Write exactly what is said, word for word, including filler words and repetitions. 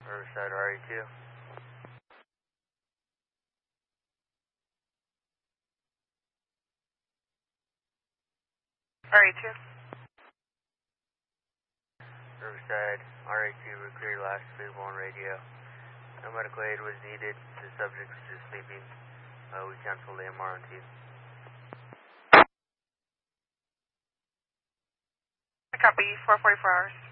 Riverside R A two. R A two. Riverside R A two, we're clear last available on radio. No medical aid was needed. The subject was just sleeping. Uh, we canceled the M R on T. I copy four forty-four hours.